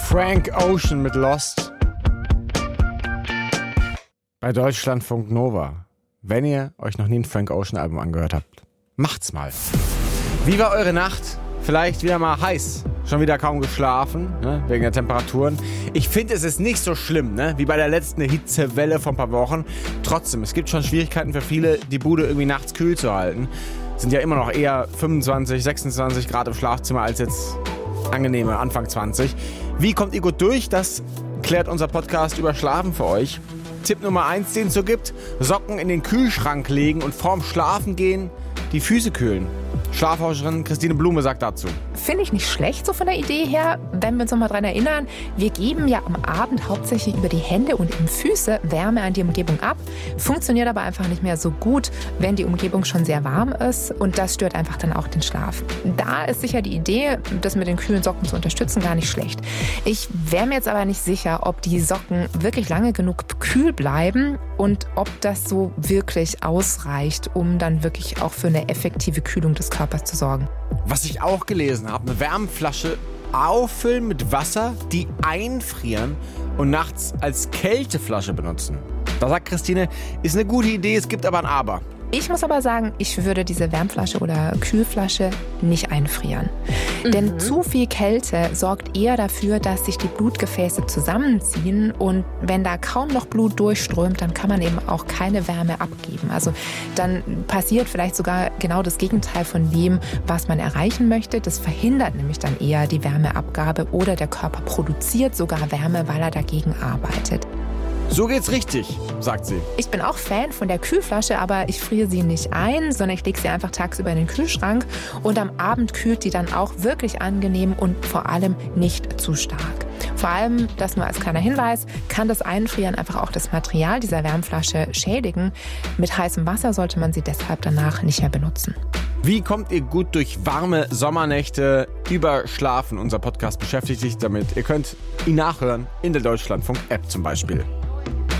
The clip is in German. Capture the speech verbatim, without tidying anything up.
Frank Ocean mit Lost bei Deutschlandfunk Nova. Wenn ihr euch noch nie ein Frank Ocean Album angehört habt, macht's mal. Wie war eure Nacht? Vielleicht wieder mal heiß. Schon wieder kaum geschlafen, ne, wegen der Temperaturen. Ich finde, es ist nicht so schlimm, ne, wie bei der letzten Hitzewelle vor ein paar Wochen. Trotzdem, es gibt schon Schwierigkeiten für viele, die Bude irgendwie nachts kühl zu halten. Sind ja immer noch eher fünfundzwanzig, sechsundzwanzig Grad im Schlafzimmer als jetzt angenehme Anfang zwanzig. Wie kommt ihr gut durch? Das klärt unser Podcast über Schlafen für euch. Tipp Nummer eins, den es so gibt: Socken in den Kühlschrank legen und vorm Schlafen gehen die Füße kühlen. Schlafforscherin Christine Blume sagt dazu: Finde ich nicht schlecht so von der Idee her, wenn wir uns noch mal dran erinnern, wir geben ja am Abend hauptsächlich über die Hände und die Füße Wärme an die Umgebung ab, funktioniert aber einfach nicht mehr so gut, wenn die Umgebung schon sehr warm ist, und das stört einfach dann auch den Schlaf. Da ist sicher die Idee, das mit den kühlen Socken zu unterstützen, gar nicht schlecht. Ich wäre mir jetzt aber nicht sicher, ob die Socken wirklich lange genug kühl bleiben und ob das so wirklich ausreicht, um dann wirklich auch für eine effektive Kühlung des Körpers zu sorgen. Was ich auch gelesen habe, eine Wärmflasche auffüllen mit Wasser, die einfrieren und nachts als Kälteflasche benutzen. Da sagt Christine, ist eine gute Idee, es gibt aber ein Aber. Ich muss aber sagen, ich würde diese Wärmflasche oder Kühlflasche nicht einfrieren. Mhm. Denn zu viel Kälte sorgt eher dafür, dass sich die Blutgefäße zusammenziehen, und wenn da kaum noch Blut durchströmt, dann kann man eben auch keine Wärme abgeben. Also dann passiert vielleicht sogar genau das Gegenteil von dem, was man erreichen möchte. Das verhindert nämlich dann eher die Wärmeabgabe, oder der Körper produziert sogar Wärme, weil er dagegen arbeitet. So geht's richtig, sagt sie. Ich bin auch Fan von der Kühlflasche, aber ich friere sie nicht ein, sondern ich lege sie einfach tagsüber in den Kühlschrank, und am Abend kühlt die dann auch wirklich angenehm und vor allem nicht zu stark. Vor allem, das nur als kleiner Hinweis, kann das Einfrieren einfach auch das Material dieser Wärmflasche schädigen. Mit heißem Wasser sollte man sie deshalb danach nicht mehr benutzen. Wie kommt ihr gut durch warme Sommernächte? Über Schlafen. Unser Podcast beschäftigt sich damit. Ihr könnt ihn nachhören in der Deutschlandfunk-App zum Beispiel.